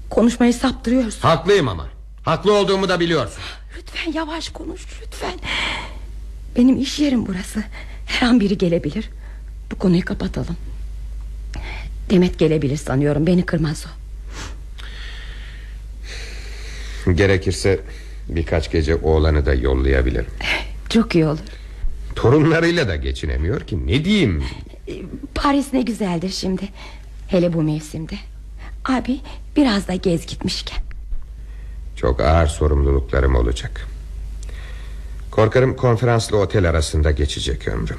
Konuşmayı saptırıyorsun. Haklıyım ama. Haklı olduğumu da biliyorsun. Lütfen yavaş konuş, lütfen. Benim iş yerim burası. Her an biri gelebilir. Bu konuyu kapatalım. Demet gelebilir sanıyorum. Beni kırmaz o. Gerekirse birkaç gece oğlanı da yollayabilirim. Çok iyi olur. Torunlarıyla da geçinemiyor ki, ne diyeyim. Paris ne güzeldir şimdi. Hele bu mevsimde. Abi biraz da gez gitmişken. Çok ağır sorumluluklarım olacak. Korkarım konferansla otel arasında geçecek ömrüm.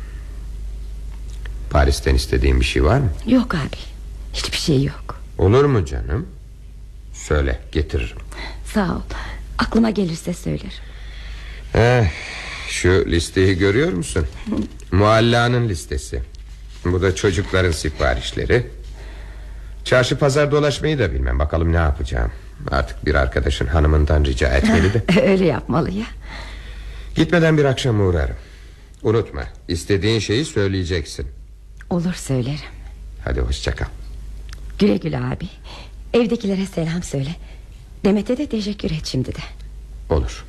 Paris'ten istediğin bir şey var mı? Yok abi, hiçbir şey yok. Olur mu canım? Söyle, getiririm. Sağ ol, aklıma gelirse söylerim. Şu listeyi görüyor musun? Mualla'nın listesi. Bu da çocukların siparişleri. Çarşı pazar dolaşmayı da bilmem. Bakalım ne yapacağım. Artık bir arkadaşın hanımından rica etmeli de. Öyle yapmalı ya. Gitmeden bir akşam uğrarım. Unutma, istediğin şeyi söyleyeceksin. Olur, söylerim. Hadi hoşça kal. Güle güle abi. Evdekilere selam söyle. Demet'e de teşekkür et şimdi de. Olur.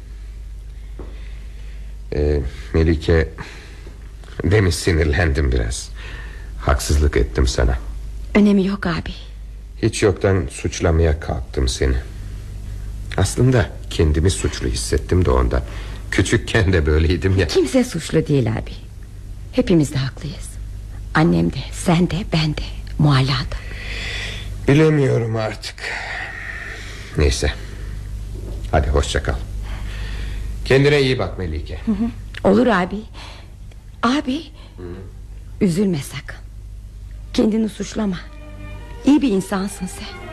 Melike, demin sinirlendim biraz. Haksızlık ettim sana. Önemi yok abi. Hiç yoktan suçlamaya kalktım seni. Aslında kendimi suçlu hissettim de ondan. Küçükken de böyleydim ya. Kimse suçlu değil abi. Hepimiz de haklıyız. Annem de, sen de, ben de, Mualla da. Bilemiyorum artık. Neyse. Hadi hoşça kal. Kendine iyi bak Melike. Olur abi. Abi, üzülme sakın. Kendini suçlama. İyi bir insansın sen.